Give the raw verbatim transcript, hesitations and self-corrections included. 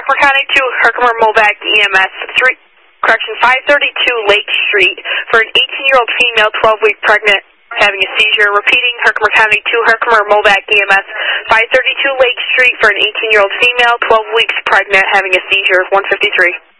Herkimer County two, Herkimer Mobac E M S, three, correction, five thirty-two Lake Street for an eighteen-year-old female, twelve-week pregnant, having a seizure. Repeating, Herkimer County two, Herkimer Mobac E M S, five thirty-two Lake Street for an eighteen-year-old female, twelve weeks pregnant, having a seizure, one fifty-three.